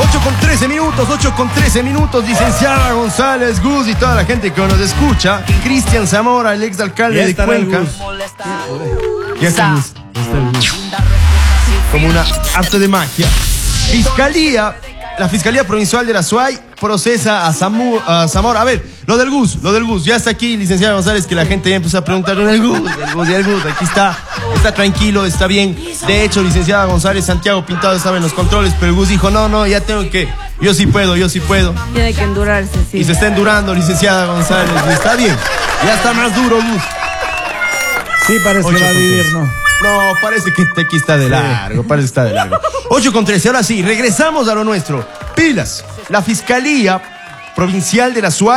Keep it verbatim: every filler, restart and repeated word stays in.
ocho con trece minutos, ocho con trece minutos, licenciada González, Gus y toda la gente que nos escucha. Cristian Zamora, el ex alcalde de Cuenca. Ya está el Gus. Ya está el Gus. Como una arte de magia. Fiscalía, la Fiscalía Provincial de la SUAY procesa a, Samu, a Zamora. A ver, lo del Gus, lo del Gus. Ya está aquí, licenciada González, que la gente ya empieza a preguntar ¿dónde el Gus? El Gus, y el Gus, aquí está, está tranquilo, está bien. De hecho, licenciada González, Santiago Pintado estaba en los controles, pero el Gus dijo, no, no, ya tengo que, yo sí puedo, yo sí puedo. Tiene que endurarse, sí. Y se está endurando, licenciada González, y está bien. Ya está más duro, Gus. Sí, parece que va a vivir, ¿no? No, parece que aquí está de largo, parece que está de largo. ocho con trece, ahora sí, regresamos a lo nuestro. Pilas, la Fiscalía Provincial de la SUAY